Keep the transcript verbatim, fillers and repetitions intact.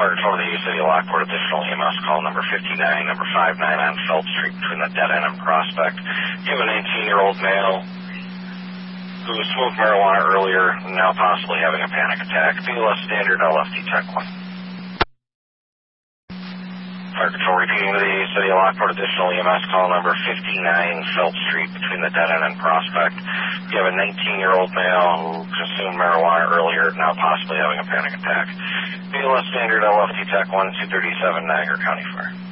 Fire Control to the City of Lockport, additional E M S call number fifty-nine, number five nine on Felt Street between the Dead End and Prospect. You have a nineteen-year-old male who smoked marijuana earlier, now possibly having a panic attack. B L S standard L F T check one. Fire Control repeating to the City of Lockport, additional E M S call number fifty-nine, Felt Street between the Dead End and Prospect. You have a nineteen-year-old male who consumed marijuana earlier, now possibly having a panic attack. B L S standard L F T Tech one two three seven, Niagara County Fire.